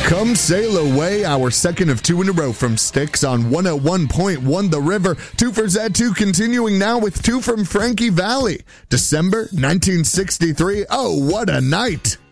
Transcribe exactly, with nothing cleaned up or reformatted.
Come sail away, our second of two in a row from Styx on one oh one point one The River. Two for Z two continuing now with two from Frankie Valli. December nineteen sixty-three. Oh, what a night.